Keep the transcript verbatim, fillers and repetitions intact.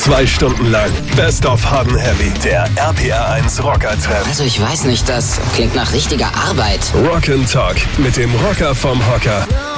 Zwei Stunden lang Best of Hot and Heavy, der R P R eins Rocker-Treff. Also ich weiß nicht, das klingt nach richtiger Arbeit. Rock and Talk mit dem Rocker vom Hocker.